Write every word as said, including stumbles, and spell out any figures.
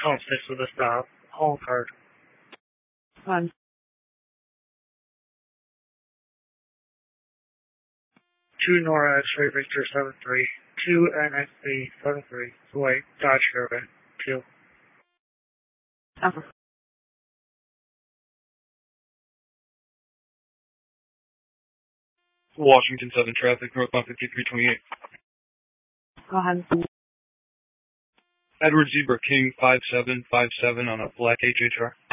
Call six with a stop. Hall card. One. Two Nora X-ray Victor seven three. Two N X B seven three. White Dodge Caravan. Two. Alpha. Washington seven traffic, northbound fifty-three twenty-eight. Go ahead. Edward Zebra King five seven five seven on a black H H R.